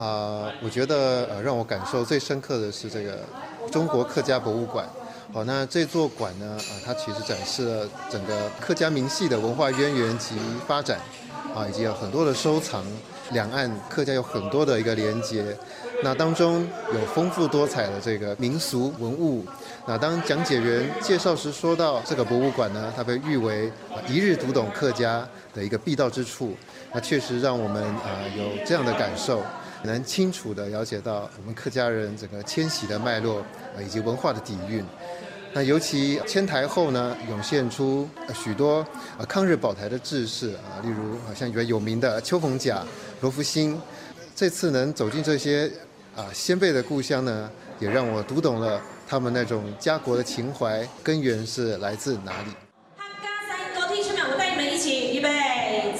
我觉得让我感受最深刻的是这个中国客家博物馆。好，那这座馆呢，它其实展示了整个客家民系的文化渊源及发展，以及有很多的收藏，两岸客家有很多的一个连结。那当中有丰富多彩的这个民俗文物。那当讲解员介绍时说到这个博物馆呢，它被誉为一日读懂客家的一个必到之处。那确实让我们有这样的感受。能清楚地了解到我们客家人整个迁徙的脉络，以及文化的底蕴。那尤其迁台后呢，涌现出许多抗日保台的志士例如像一位有名的邱逢甲、罗福兴。这次能走进这些先辈的故乡呢，也让我读懂了他们那种家国的情怀根源是来自哪里。